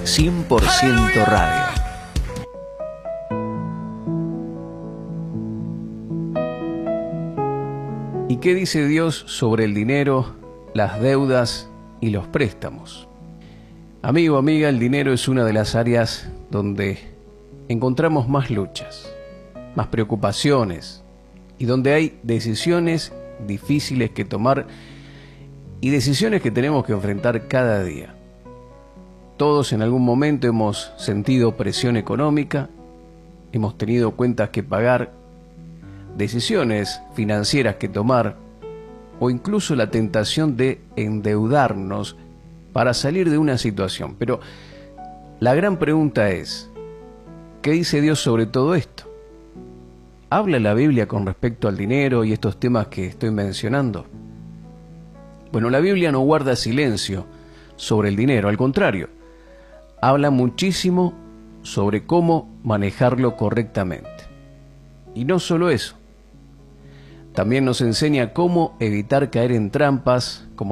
100% Radio. ¿Y qué dice Dios sobre el dinero, las deudas y los préstamos? Amigo, amiga, el dinero es una de las áreas donde encontramos más luchas, más preocupaciones y donde hay decisiones difíciles que tomar y decisiones que tenemos que enfrentar cada día. Todos en algún momento hemos sentido presión económica, hemos tenido cuentas que pagar, decisiones financieras que tomar o incluso la tentación de endeudarnos para salir de una situación. Pero la gran pregunta es, ¿qué dice Dios sobre todo esto? ¿Habla la Biblia con respecto al dinero y estos temas que estoy mencionando? Bueno, la Biblia no guarda silencio sobre el dinero, al contrario, habla muchísimo sobre cómo manejarlo correctamente. Y no solo eso, también nos enseña cómo evitar caer en trampas como